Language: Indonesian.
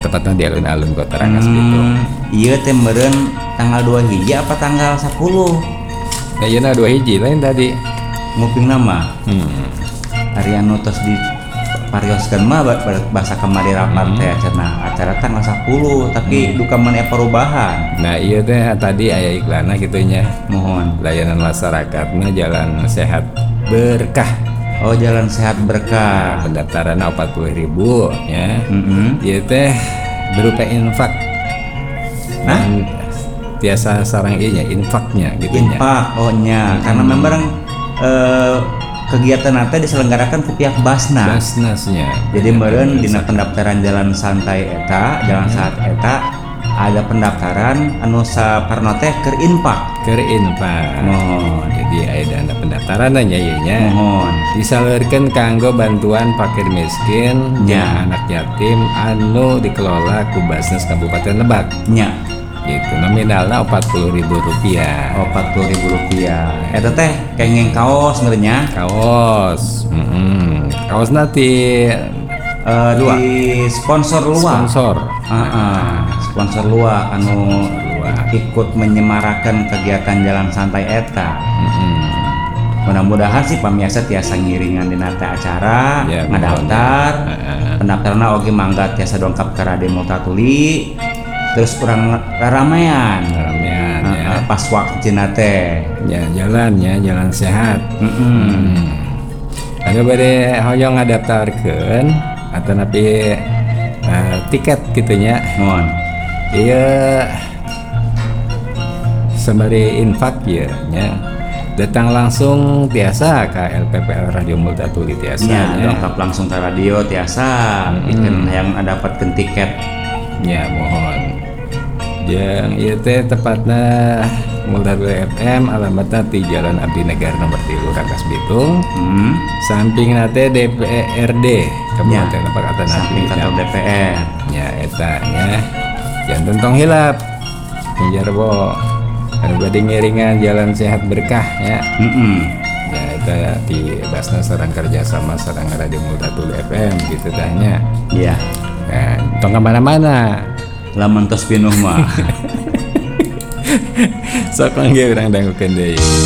tepatnya di alun-alun Kota Rangkas Bitung. Iya teh meureun tanggal 2 hiji apa tanggal 10? Ya ieu na 2 hiji lain tadi. Nguping nama. Ari anu tos di parioskeun mah basa kamari rapat teh cenah acara tanggal 10 tapi duka maneh perubahan. Nah iya teh tadi aya iklanna kitu nya. Mohon. Layanan masyarakatna Jalan Sehat Berkah. Oh Jalan Sehat Berkah. Pendaftaran 40.000 ya. Ieu teh berupa infak. Nah, biasa sarang ieu nya infaknya gitu nya. Infak oh nya karena memang kegiatan nanti diselenggarakan ku pihak Basnas. Basnasnya. Jadi meureun dina pendaftaran jalan santai eta, jalan sehat eta ada pendaftaran anu saparna teh keur infak. Keur infak. Mohon. Jadi aya dana pendaftaran nya ieu nya. Mohon. Disalurkeun kanggo bantuan fakir miskin Ya. anak yatim anu dikelola ku Basnas Kabupaten Lebak. Nya. Gitu nominalna Rp40.000. Oh, Rp40.000. Eta teh kengeng kaos meureunnya. Kaos. Kaos nanti dua. Di sponsor luar. Sponsor. Sponsor luar anu ikut menyemarakan kegiatan jalan santai eta. Mudah-mudahan sih pamiasa tiasa ngiringan dina teh acara Ya, ngadaftar. Pendaftarna oge mangga tiasa dongkap ka Raden Multatuli. Terus kurang ramean ya. pas waktu cina teh Ya jalan sehat. Anu bade hoyong ngadaftarkeun atau napi tiket gitunya. mohon. Iya sembari infak ya nya. Datang langsung tiasa ke LPPL Radio Multatuli tiasa Ya, dongkap langsung ke radio tiasa bikin yang dapatkeun tiket. Ya mohon. Yang ieu teh tepatna Multatuli FM alamatna di Jalan Abdi Negara nomor 3 Rangkas Bitung. Sampingna teh DPRD Kabupaten Lebak Atana Samping kantor DPR. Ya eta nya. Jangan tong hilap. Jarwo anu bade ngiringan Jalan Sehat Berkah ya. Ya eta di Basnas sareng kerjasama sareng Radio Multatuli FM gitu tanya. Iya. Kan tong mana-mana. Lamun tos pinuh mah. Sok mangge urang dangukeun deui.